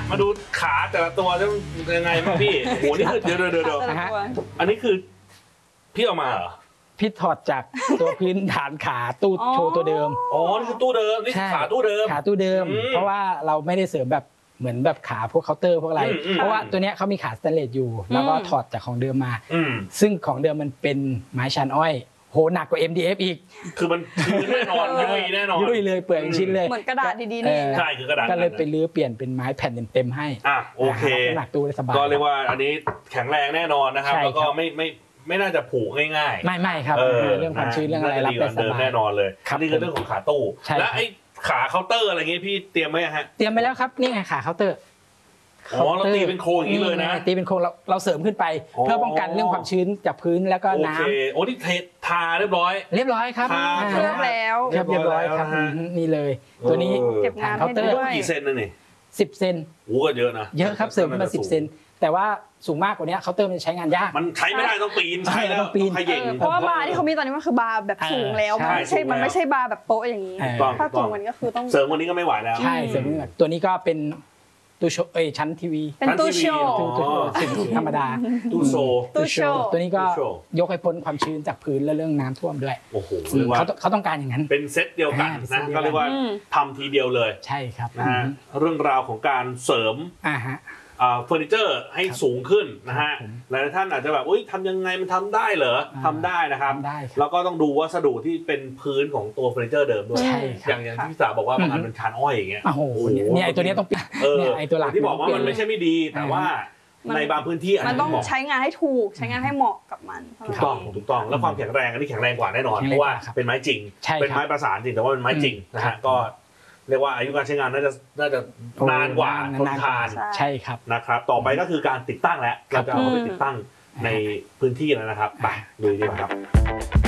มาดูขาแต่ละตัวจะยังไงมั้งพี่โหนี่คือเดี๋ยวอันนี้คือพี่เอามาเหรอพี่ถอดจากตัวพื้นฐานขาตู้โชว์ตัวเดิมอ๋อนี่คือตู้เดิมนี่ขาตู้เดิมเพราะว่าเราไม่ได้เสริมแบบเหมือนแบบขาพวกเคาน์เตอร์พวกอะไรเพราะว่าตัวเนี้ยเขามีขาสแตนเลสอยู่แล้วก็ถอดจากของเดิมมาซึ่งของเดิมมันเป็นไม้ชันอ้อยโหหนักกว่า MDF อีกคือมันแน่นอนยุ่ยแน่นอนยุ่ยเลยเปลือยชิ้นเลยเหมือนกระดาษดีๆนี่ใช่คือกระดาษก็เลยไปรื้อเปลี่ยนเป็นไม้แผ่นเต็มๆให้โอเคหนักตู้ได้สบายก็เรียกว่าอันนี้แข็งแรงแน่นอนนะครับแล้วก็ไม่น่าจะผุง่ายๆไม่ครับเรื่องความชื้นเรื่องอะไรรับได้สบายแน่นอนเลยนี่คือเรื่องของขาตู้และไอ้ขาเคาน์เตอร์อะไรเงี้ยพี่เตรียมไว้ฮะเตรียมไปแล้วครับนี่ไงขาเคาน์เตอร์เราตีเป็นโครงอย่างนี้เลยนะตีเป็นโครงเราเสริมขึ้นไปเพื่อป้องกันเรื่องความชื้นจากพื้นแล้วก็น้ำโอ้นี่ทาเรียบร้อยครับเคลือบแล้วเรียบร้อยครับนี่เลยตัวนี้เก็บงานให้ด้วยกี่เซนนึงนี่ 10 เซนโอ้ก็เยอะนะเยอะครับเสริมมา10 เซนแต่ว่าสูงมากกว่านี้เคาน์เตอร์มันใช้งานยากมันใช้ไม่ได้ต้องปีนใช้แล้วปีนเพราะว่าบาร์ที่เขามีตอนนี้มันคือบาร์แบบสูงแล้วมันไม่ใช่บาร์แบบโป๊ะอย่างนี้ถ้าสูงมันก็คือต้องเสริมวันนี้ก็ไม่ไหวแล้วใช่เสริมตัวนี้ก็เป็นตู้โชว์ชั้นทีวีเป็นตู้โชว์ธรรมดาตู้โชว์ตัวนี้ก็ยกให้พ้นความชื้นจากพื้นและเรื่องน้ำท่วมด้วยโอ้โหเขาต้องการอย่างนั้นเป็นเซตเดียวกันนะก็เรียกว่าทำทีเดียวเลยใช่ครับนะฮะเรื่องราวของการเสริมเฟอร์นิเจอร์ให้สูงขึ้นนะฮะหลายท่านอาจจะแบบทำยังไงมันทำได้เหรอทำได้นะครับแล้วก็ต้องดูวัสดุที่เป็นพื้นของตัวเฟอร์นิเจอร์เดิมด้วยอย่างที่พี่สาวบอกว่าบางอันเป็นชานอ้อยอย่างเงี้ยโอ้โหเนี่ยไอตัวนี้ต้องเปลี่ยนไอตัวหลักที่บอกว่ามันไม่ใช่ไม่ดีแต่ว่าในบางพื้นที่มันต้องใช้งานให้ถูกใช้งานให้เหมาะกับมันถูกต้องแล้วความแข็งแรงอันนี้แข็งแรงกว่าแน่นอนเพราะว่าเป็นไม้จริงเป็นไม้ประสานจริงแต่ว่าเป็นไม้จริงนะฮะก็เรียกว่าอายุการใช้งานน่าจะนานกว่าทนทานใช่ครับนะครับต่อไปก็คือการติดตั้งแล้วเราจะเอาไปติดตั้งในพื้นที่แล้วนะครับไปดูดีกว่าครับ